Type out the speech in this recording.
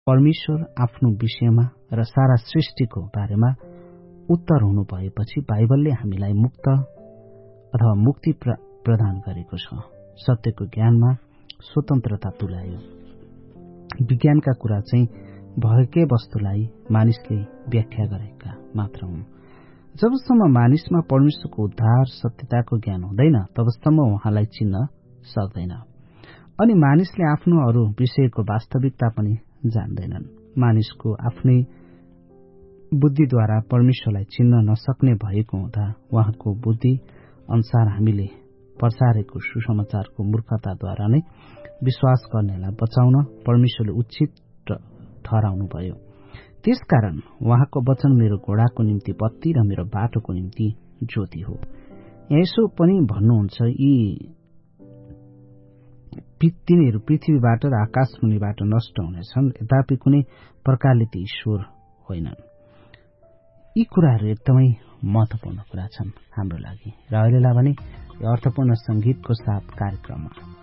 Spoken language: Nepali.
परमेश्वर आफ्नो विषयमा र सारा सृष्टिको बारेमा उत्तर हुनु भएपछि बाइबलले हामीलाई मुक्त अथवा मुक्ति प्रदान गरेको छ। सत्यको ज्ञानमा स्वतन्त्रता तुल्यायो। विज्ञानका कुरा चाहिँ भएकै वस्तुलाई मानिसले व्याख्या गरेका मात्र हुन्। जबसम्म मानिसमा परमेश्वरको उद्धार सत्यताको ज्ञान हुँदैन तबसम्म उहाँलाई चिन्न सक्दैन। अनि मानिसले आफ्नो अरू विषयको वास्तविकता पनि जान्दैनन्। मानिसको आफ्नै बुद्धिद्वारा परमेश्वरलाई चिन्न नसक्ने भएको हुँदा उहाँको बुद्धि अनुसार हामीले प्रचारेको सुसमाचारको मूर्खताद्वारा नै विश्वास गर्नेलाई बचाउन परमेश्वरले उचित ठहराउनुभयो। त्यसकारण उहाँको वचन मेरो घोडाको निम्ति बत्ती र मेरो बाटोको निम्ति ज्योति हो। यसो पनि भन्नुहुन्छ, तिनीहरू पृथ्वीबाट र आकाशमुनिबाट नष्ट हुनेछन्, यद्यपि कुनै प्रकारले ती ईश्वर होइनन्। यी कुराहरू एकदमै महत्वपूर्ण कुरा छन् हाम्रो लागि। र अहिलेलाई भने यो अर्थपूर्ण संगीतको साथ कार्यक्रममा